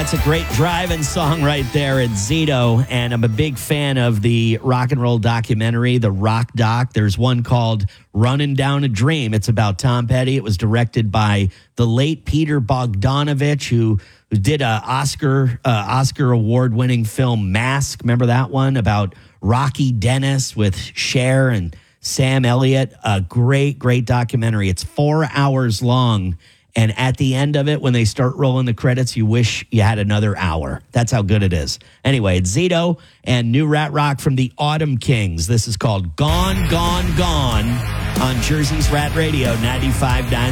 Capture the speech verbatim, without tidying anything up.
That's a great driving song right there. It's Zito, and I'm a big fan of the rock and roll documentary, the Rock Doc. There's one called Running Down a Dream. It's about Tom Petty. It was directed by the late Peter Bogdanovich, who, who did a Oscar uh, Oscar award-winning film Mask. Remember that one about Rocky Dennis with Cher and Sam Elliott? A great, great documentary. It's four hours long. And at the end of it, when they start rolling the credits, you wish you had another hour. That's how good it is. Anyway, it's Zito and new Rat Rock from the Autumn Kings. This is called Gone, Gone, Gone on Jersey's Rat Radio ninety-five point nine.